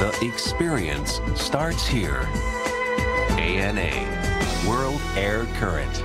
The experience starts here. ANA World Air Current.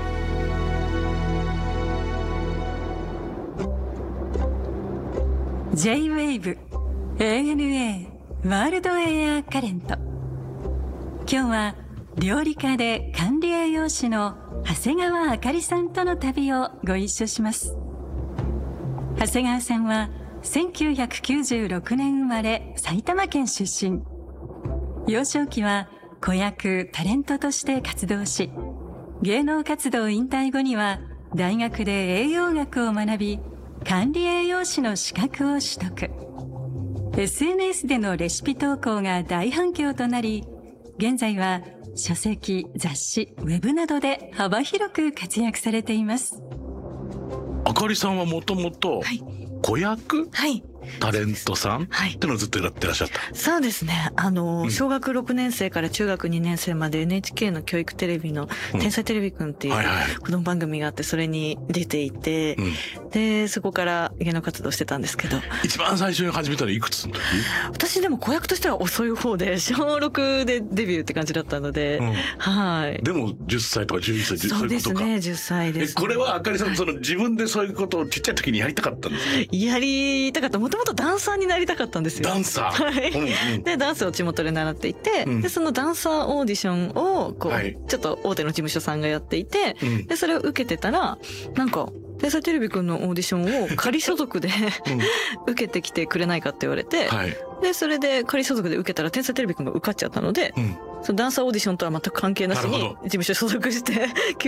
J-WAVE ANA ワールドエアカレント。今日は料理家で管理栄養士の長谷川あかりさんとの旅をご一緒します。長谷川さんは1996年生まれ、埼玉県出身。幼少期は子役タレントとして活動し、芸能活動引退後には大学で栄養学を学び、管理栄養士の資格を取得。SNS でのレシピ投稿が大反響となり、現在は書籍、雑誌、ウェブなどで幅広く活躍されています。 あかりさんはもともと子役、タレントさんってのをずっとやってらっしゃった。 そうですね。小学6年生から中学2年生まで NHK の教育テレビの天才テレビくんっていう子供番組があって、それに出ていて、で、そこから芸能活動してたんですけど。 一番最初に始めたのいくつの時？ 私でも子役としては遅い方で、小6でデビューって感じだったので、 でも10歳とか11歳、 そうですね、10歳です。 これはあかりさん、自分でそういうことをちっちゃい時にやりたかったんですか？やりたかった。もともとダンサーになりたかったんですよ。 ダンサー、 で、ダンスを地元で習っていて、で、そのダンサーオーディションを、ちょっと大手の事務所さんがやっていて、で、それを受けてたら、なんか、天才テレビくんのオーディションを仮所属で受けてきてくれないかって言われて、で、それで仮所属で受けたら天才テレビくんが受かっちゃったので、そのダンサーオーディションとは全く関係なしに事務所所属して